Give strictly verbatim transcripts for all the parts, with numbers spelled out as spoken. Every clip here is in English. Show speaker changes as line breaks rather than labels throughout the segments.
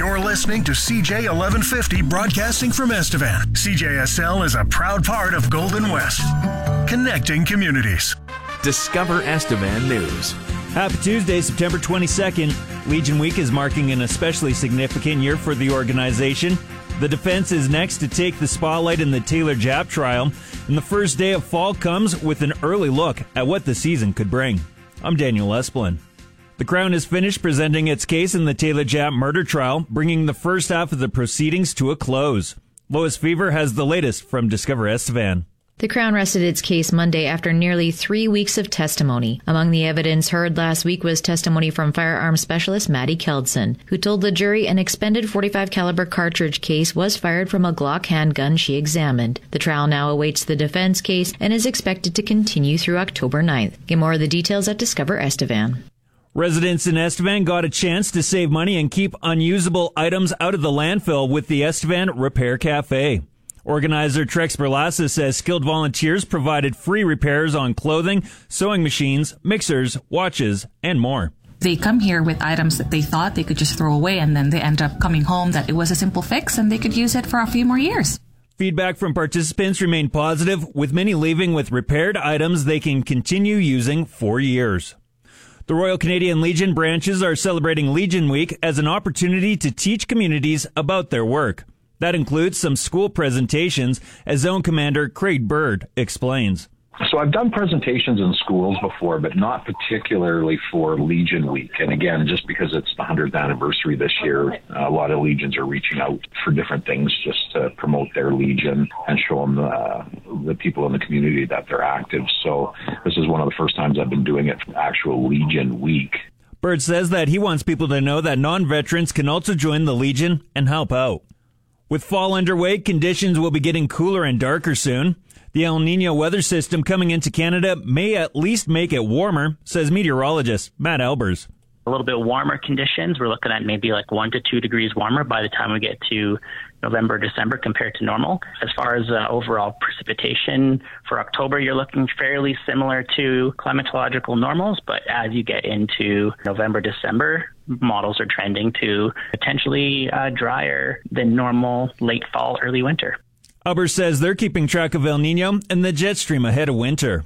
You're listening to C J eleven fifty broadcasting from Estevan. C J S L is a proud part of Golden West, connecting communities.
Discover Estevan News.
Happy Tuesday, September twenty-second. Legion Week is marking an especially significant year for the organization. The defense is next to take the spotlight in the Taylor Japp trial, and the first day of fall comes with an early look at what the season could bring. I'm Daniel Esplin. The Crown has finished presenting its case in the Taylor Japp murder trial, bringing the first half of the proceedings to a close. Lois Fever has the latest from Discover Estevan.
The Crown rested its case Monday after nearly three weeks of testimony. Among the evidence heard last week was testimony from firearms specialist Maddie Keldson, who told the jury an expended forty-five caliber cartridge case was fired from a Glock handgun she examined. The trial now awaits the defense case and is expected to continue through October ninth. Get more of the details at Discover Estevan.
Residents in Estevan got a chance to save money and keep unusable items out of the landfill with the Estevan Repair Cafe. Organizer Trex Berlassa says skilled volunteers provided free repairs on clothing, sewing machines, mixers, watches, and more.
They come here with items that they thought they could just throw away, and then they end up coming home that it was a simple fix and they could use it for a few more years.
Feedback from participants remained positive, with many leaving with repaired items they can continue using for years. The Royal Canadian Legion branches are celebrating Legion Week as an opportunity to teach communities about their work. That includes some school presentations, as Zone Commander Craig Bird explains.
So I've done presentations in schools before, but not particularly for Legion Week. And again, just because it's the one hundredth anniversary this year, a lot of Legions are reaching out for different things just to promote their Legion and show them uh, the people in the community that they're active. So this is one of the first times I've been doing it for actual Legion Week.
Bird says that he wants people to know that non-veterans can also join the Legion and help out. With fall underway, conditions will be getting cooler and darker soon. The El Nino weather system coming into Canada may at least make it warmer, says meteorologist Matt Albers.
A little bit warmer conditions. We're looking at maybe like one to two degrees warmer by the time we get to November, December compared to normal. As far as uh, overall precipitation for October, you're looking fairly similar to climatological normals, but as you get into November, December, models are trending to potentially uh, drier than normal late fall, early winter.
Albers says they're keeping track of El Nino and the jet stream ahead of winter.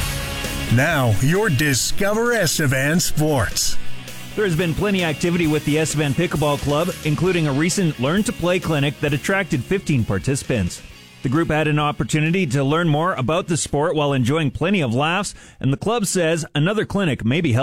Now, your Discover Estevan Sports.
There has been plenty of activity with the Estevan Pickleball Club, including a recent Learn to Play clinic that attracted fifteen participants. The group had an opportunity to learn more about the sport while enjoying plenty of laughs, and the club says another clinic may be held